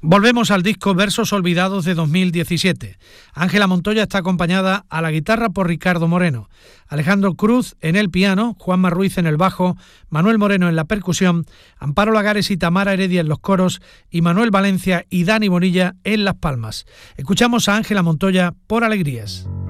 Volvemos al disco Versos Olvidados de 2017. Ángela Montoya está acompañada a la guitarra por Ricardo Moreno, Alejandro Cruz en el piano, Juanma Ruiz en el bajo, Manuel Moreno en la percusión, Amparo Lagares y Tamara Heredia en los coros y Manuel Valencia y Dani Bonilla en las palmas. Escuchamos a Ángela Montoya por Alegrías.